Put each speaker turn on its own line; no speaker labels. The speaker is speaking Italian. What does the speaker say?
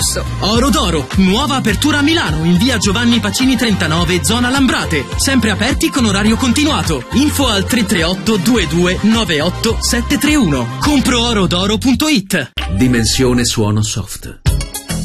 lusso.
Oro d'Oro, nuova apertura a Milano in via Giovanni Pacini 39, zona Lambrate. Sempre aperti con orario continuato. Info al 338 22 98 731. Comproorodoro.it.
Dimensione suono soft.